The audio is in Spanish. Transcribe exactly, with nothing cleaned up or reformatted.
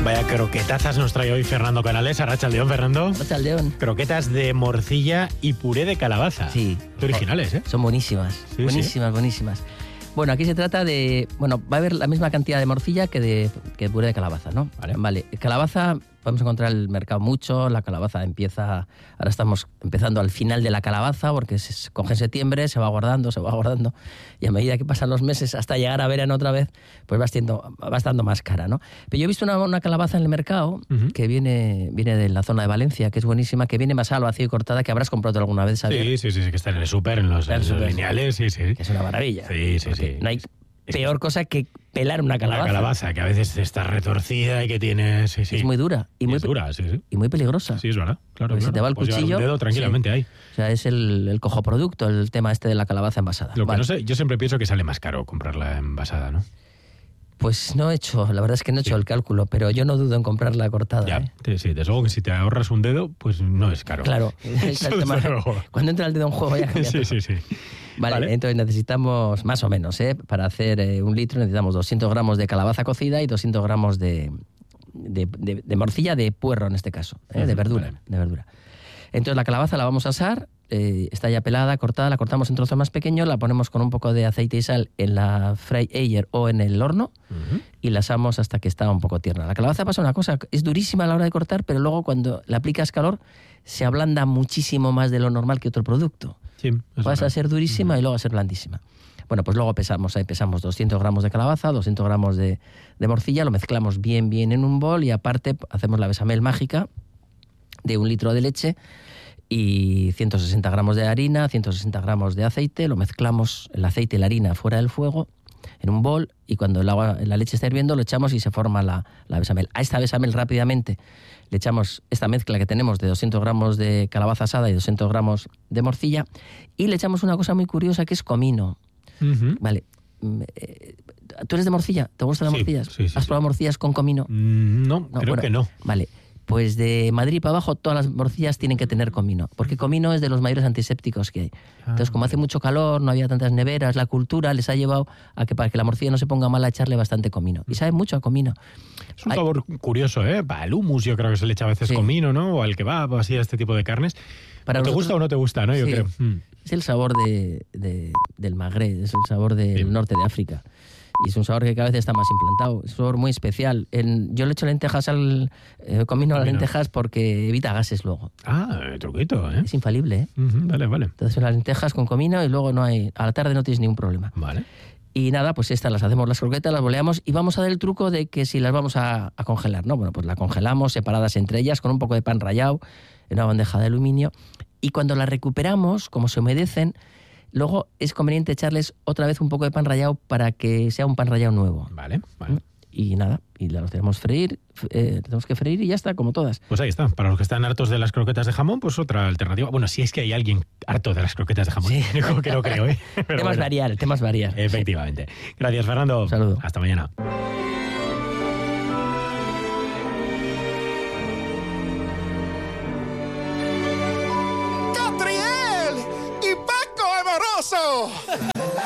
Vaya croquetazas nos trae hoy Fernando Canales. Arratsaldeón, Fernando. Arratsaldeón. Croquetas de morcilla y puré de calabaza. Sí. Qué originales, ¿eh? Son buenísimas. Sí, buenísimas, sí. buenísimas. Bueno, aquí se trata de... Bueno, va a haber la misma cantidad de morcilla que de, que de puré de calabaza, ¿no? Vale. Vale. Calabaza, podemos encontrar en el mercado mucho. La calabaza empieza... Ahora estamos empezando al final de la calabaza porque se coge en septiembre, se va guardando, se va guardando. Y a medida que pasan los meses hasta llegar a verano otra vez, pues va, siendo, va estando más cara, ¿no? Pero yo he visto una, una calabaza en el mercado Uh-huh. que viene, viene de la zona de Valencia, que es buenísima, que viene masada, vacío y cortada, que habrás comprado alguna vez, ¿sabes? Sí, sí, sí, sí, que está en el súper, en los, Está en el en los súper. lineales, sí, sí. Que es una maravilla. Sí, sí, Porque sí. no hay peor cosa que pelar una calabaza. La calabaza, que a veces está retorcida y que tiene... Sí, sí. Es muy dura y Y muy, es dura, sí, sí. y muy peligrosa. Sí, es verdad, claro, Porque si claro. te va el Puedes llevar cuchillo, un dedo tranquilamente ahí. O sea, es el, el cojoproducto, el tema este de la calabaza envasada. Lo que Vale. no sé, yo siempre pienso que sale más caro comprarla envasada, ¿no? Pues no he hecho, la verdad es que no he hecho Sí. el cálculo, pero yo no dudo en comprarla cortada. Ya, ¿eh? te- sí, desde luego que si te ahorras un dedo, pues no es caro. Claro, ese es el tema. Desde luego. Cuando entra el dedo en juego ya cambia Sí, todo. sí, sí. Vale, Vale. entonces necesitamos más o menos, ¿eh? Para hacer eh, un litro necesitamos doscientos gramos de calabaza cocida y doscientos gramos de, de, de- de morcilla de puerro en este caso, ¿eh? De Ujú, verdura, vale. de verdura. Entonces la calabaza la vamos a asar, eh, está ya pelada, cortada, la cortamos en trozos más pequeños, la ponemos con un poco de aceite y sal en la fry ayer o en el horno Ujú. y la asamos hasta que está un poco tierna. La calabaza pasa una cosa, es durísima a la hora de cortar, pero luego cuando le aplicas calor se ablanda muchísimo más de lo normal que otro producto. Sí, es Pasa verdad. a ser durísima y luego a ser blandísima. Bueno, pues luego pesamos, ahí pesamos doscientos gramos de calabaza, doscientos gramos de, de morcilla, lo mezclamos bien, bien en un bol y aparte hacemos la bechamel mágica de un litro de leche y ciento sesenta gramos de harina, ciento sesenta gramos de aceite, lo mezclamos el aceite y la harina fuera del fuego en un bol y cuando el agua, la leche está hirviendo lo echamos y se forma la, la bechamel. A esta bechamel rápidamente le echamos esta mezcla que tenemos de doscientos gramos de calabaza asada y doscientos gramos de morcilla y le echamos una cosa muy curiosa que es comino. Ujú. Vale. Mm, eh, ¿Tú eres de morcilla? ¿Te gustan las Sí, morcillas? sí, sí, ¿Has sí. probado morcillas con comino? Mm, No, No, creo bueno, que no. Vale. Pues de Madrid para abajo todas las morcillas tienen que tener comino, porque comino es de los mayores antisépticos que hay. Entonces, como hace mucho calor, no había tantas neveras, la cultura les ha llevado a que para que la morcilla no se ponga mala, echarle bastante comino. Y sabe mucho a comino. Es un Ay, sabor curioso, ¿eh? Para el hummus yo creo que se le echa a veces Sí. comino, ¿no? O al kebab o así a este tipo de carnes. Para ¿O te nosotros- gusta o no te gusta, no? Yo Sí. creo. Mm. Es el sabor de, de- del Magreb, es el sabor del Sí. norte de África. Y es un sabor que cada vez está más implantado. Es un sabor muy especial. En- yo le echo lentejas al eh, comino a las Comino. lentejas porque evita gases luego. Ah, truquito, ¿eh? Es infalible, ¿eh? Ujú, vale, vale. Entonces las lentejas con comino y luego no hay, a la tarde no tienes ningún problema. Vale. Y nada, pues estas las hacemos las croquetas, las boleamos y vamos a dar el truco de que si las vamos a, a congelar, ¿no? Bueno, pues las congelamos separadas entre ellas con un poco de pan rallado en una bandeja de aluminio y cuando las recuperamos, como se humedecen, luego es conveniente echarles otra vez un poco de pan rallado para que sea un pan rallado nuevo. Vale, vale. Y nada, y las tenemos freír, eh, tenemos que freír y ya está, como todas. Pues ahí está. Para los que están hartos de las croquetas de jamón, pues otra alternativa. Bueno, si es que hay alguien harto de las croquetas de jamón. Sí. Digo que no creo, ¿eh? Pero Temas bueno. variar, temas variar. Efectivamente. Gracias, Fernando. Un saludo. Hasta mañana. Catriel y Paco Amoroso.